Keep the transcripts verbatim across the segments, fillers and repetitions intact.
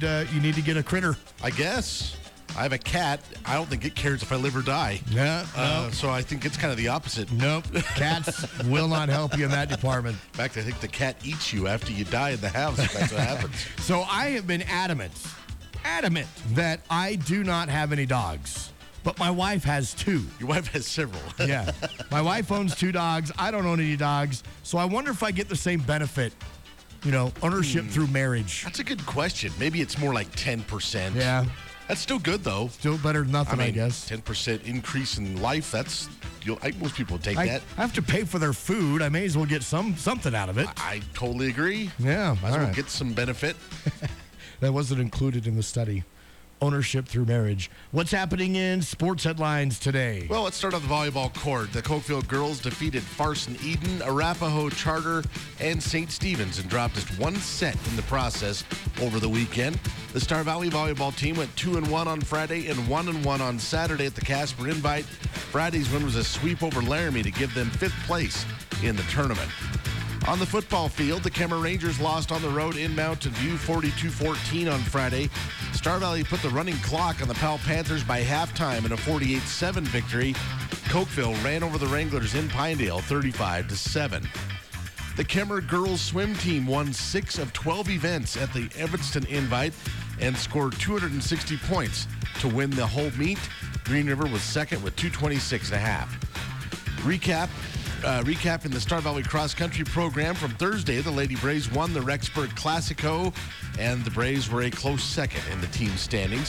uh, you need to get a critter. I guess. I have a cat. I don't think it cares if I live or die. Yeah, Uh, no. so I think it's kind of the opposite. Nope. Cats will not help you in that department. In fact, I think the cat eats you after you die in the house. If that's what happens. So I have been adamant, adamant that I do not have any dogs. But my wife has two. Your wife has several. Yeah. My wife owns two dogs. I don't own any dogs. So I wonder if I get the same benefit, you know, ownership Hmm. through marriage. That's a good question. Maybe it's more like ten percent. Yeah. That's still good, though. Still better than nothing, I, I mean, guess. ten percent increase in life, that's, you'll, I, most people would take I, that. I have to pay for their food. I may as well get some something out of it. I, I totally agree. Yeah. Might as all well right. get some benefit. That wasn't included in the study. Ownership through marriage. What's happening in sports headlines today? Well, let's start on the volleyball court. The Cokeville girls defeated Farson Eden, Arapahoe Charter, and Saint Stephen's and dropped just one set in the process over the weekend. The Star Valley volleyball team went two and one on Friday and one and one on Saturday at the Casper Invite. Friday's win was a sweep over Laramie to give them fifth place in the tournament. On the football field, the Kemmer Rangers lost on the road in Mountain View forty-two fourteen on Friday. Star Valley put the running clock on the Powell Panthers by halftime in a forty-eight seven victory. Cokeville ran over the Wranglers in Pinedale thirty-five to seven. The Kemmer girls swim team won six of twelve events at the Evanston Invite and scored two hundred sixty points to win the whole meet. Green River was second with two twenty-six and a half. Recap. Uh, recapping the Star Valley Cross Country program from Thursday, the Lady Braves won the Rexburg Classico, and the Braves were a close second in the team standings.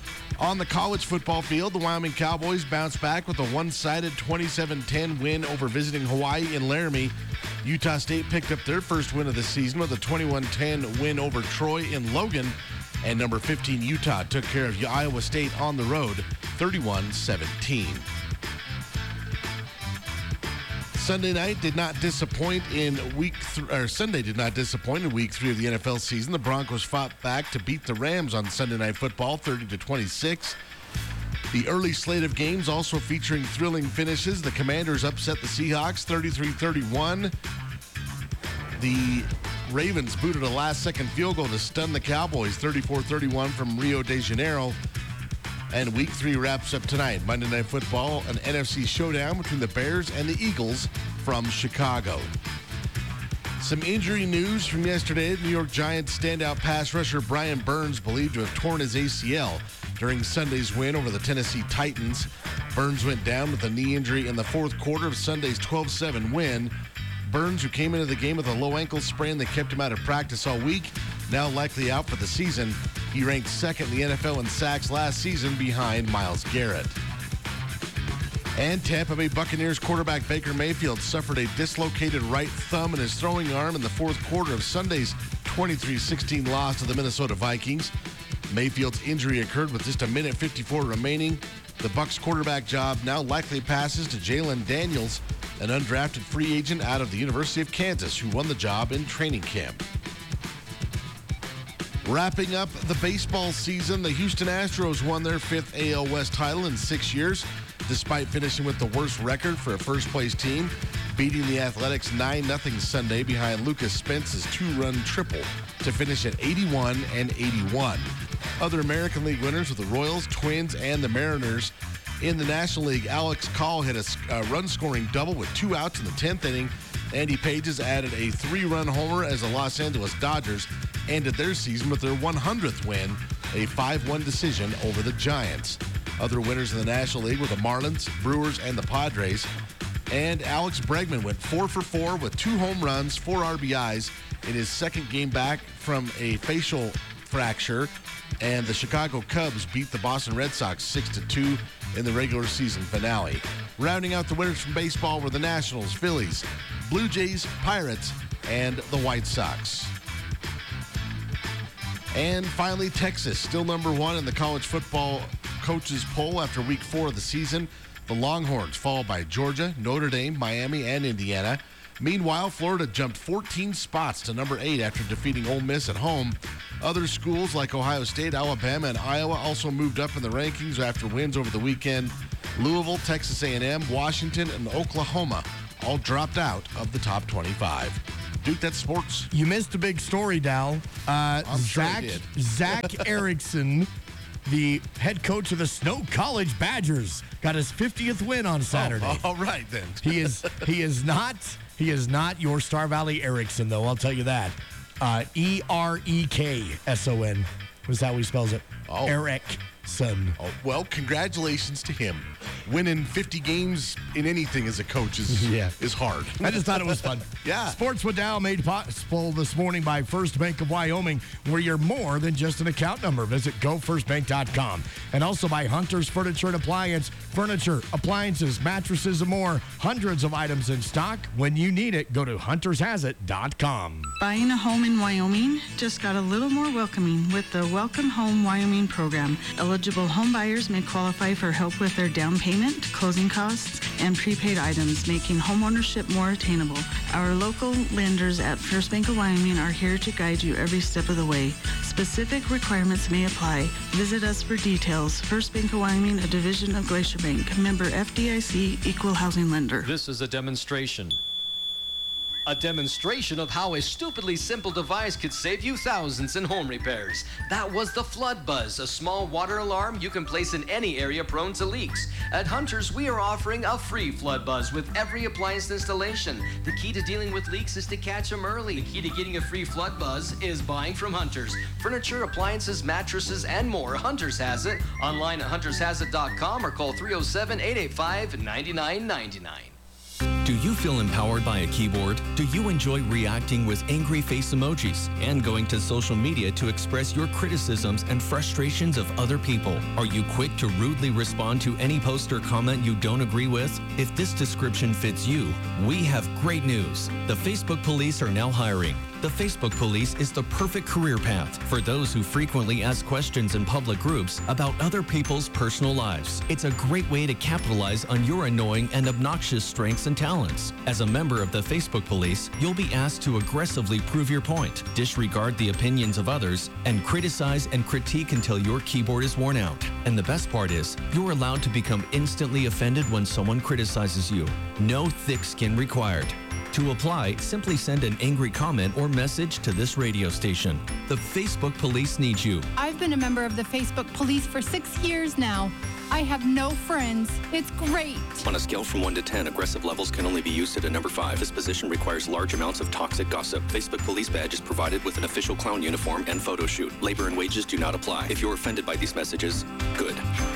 On the college football field, the Wyoming Cowboys bounced back with a one-sided twenty-seven ten win over visiting Hawaii in Laramie. Utah State picked up their first win of the season with a twenty-one ten win over Troy in Logan, and number fifteen Utah took care of Iowa State on the road thirty-one seventeen. Sunday night did not disappoint in week th- or Sunday did not disappoint in week three of the N F L season. The Broncos fought back to beat the Rams on Sunday Night Football, thirty to twenty-six. The early slate of games also featuring thrilling finishes. The Commanders upset the Seahawks, thirty-three thirty-one. The Ravens booted a last-second field goal to stun the Cowboys, thirty-four thirty-one from Rio de Janeiro. And week three wraps up tonight. Monday Night Football, an N F C showdown between the Bears and the Eagles from Chicago. Some injury news from yesterday. New York Giants standout pass rusher Brian Burns believed to have torn his A C L during Sunday's win over the Tennessee Titans. Burns went down with a knee injury in the fourth quarter of Sunday's twelve seven win. Burns, who came into the game with a low ankle sprain that kept him out of practice all week, now likely out for the season. He ranked second in the N F L in sacks last season behind Myles Garrett. And Tampa Bay Buccaneers quarterback Baker Mayfield suffered a dislocated right thumb in his throwing arm in the fourth quarter of Sunday's twenty-three sixteen loss to the Minnesota Vikings. Mayfield's injury occurred with just a minute fifty-four remaining. The Bucs quarterback job now likely passes to Jalen Daniels, an undrafted free agent out of the University of Kansas who won the job in training camp. Wrapping up the baseball season, the Houston Astros won their fifth A L West title in six years, despite finishing with the worst record for a first-place team, beating the Athletics nine nothing Sunday behind Lucas Spence's two-run triple to finish at eighty-one and eighty-one. Other American League winners were the Royals, Twins, and the Mariners. In the National League, Alex Call hit a, a run-scoring double with two outs in the tenth inning. Andy Pages added a three-run homer as the Los Angeles Dodgers ended their season with their one hundredth win, a five one decision over the Giants. Other winners in the National League were the Marlins, Brewers, and the Padres. And Alex Bregman went four for four with two home runs, four R B Is in his second game back from a facial fracture. And the Chicago Cubs beat the Boston Red Sox six to two in the regular season finale. Rounding out the winners from baseball were the Nationals, Phillies, Blue Jays, Pirates, and the White Sox. And finally, Texas, still number one in the college football coaches poll after week four of the season. The Longhorns, followed by Georgia, Notre Dame, Miami, and Indiana. Meanwhile, Florida jumped fourteen spots to number eight after defeating Ole Miss at home. Other schools like Ohio State, Alabama, and Iowa also moved up in the rankings after wins over the weekend. Louisville, Texas A and M, Washington, and Oklahoma all dropped out of the top twenty-five. Duke, that's sports. You missed a big story, Dal. Uh, I'm sure I Zach did. Zach Erickson, the head coach of the Snow College Badgers, got his fiftieth win on Saturday. Oh, all right, then. He is he is not he is not your Star Valley Erickson, though. I'll tell you that. Uh, E R E K S O N was how he spells it. Oh. Erickson. Oh, well, congratulations to him. Winning fifty games in anything as a coach is, Yeah. is hard. I just thought it was fun. Yeah. Sports with Dow made possible this morning by First Bank of Wyoming, where you're more than just an account number. Visit go first bank dot com. And also by Hunter's Furniture and Appliance. Furniture, appliances, mattresses, and more. Hundreds of items in stock. When you need it, go to hunters has it dot com. Buying a home in Wyoming just got a little more welcoming with the Welcome Home Wyoming program. Eligible home buyers may qualify for help with their down payment, closing costs, and prepaid items, making homeownership more attainable. Our local lenders at First Bank of Wyoming are here to guide you every step of the way. Specific requirements may apply. Visit us for details. First Bank of Wyoming, a division of Glacier Bank, member F D I C, equal housing lender. This is a demonstration. A demonstration of how a stupidly simple device could save you thousands in home repairs. That was the Flood Buzz, a small water alarm you can place in any area prone to leaks. At Hunters, we are offering a free Flood Buzz with every appliance installation. The key to dealing with leaks is to catch them early. The key to getting a free Flood Buzz is buying from Hunters. Furniture, appliances, mattresses, and more. Hunters has it. Online at hunters has it dot com or call three oh seven, eight eight five, nine nine nine nine. Do you feel empowered by a keyboard? Do you enjoy reacting with angry face emojis and going to social media to express your criticisms and frustrations of other people? Are you quick to rudely respond to any post or comment you don't agree with? If this description fits you, we have great news. The Facebook Police are now hiring. The Facebook Police is the perfect career path for those who frequently ask questions in public groups about other people's personal lives. It's a great way to capitalize on your annoying and obnoxious strengths and talents. As a member of the Facebook Police, you'll be asked to aggressively prove your point, disregard the opinions of others, and criticize and critique until your keyboard is worn out. And the best part is, you're allowed to become instantly offended when someone criticizes you. No thick skin required. To apply, simply send an angry comment or message to this radio station. The Facebook Police needs you. I've been a member of the Facebook Police for six years now. I have no friends. It's great. On a scale from one to ten, aggressive levels can only be used at a number five. This position requires large amounts of toxic gossip. Facebook Police badge is provided with an official clown uniform and photo shoot. Labor and wages do not apply. If you're offended by these messages, good.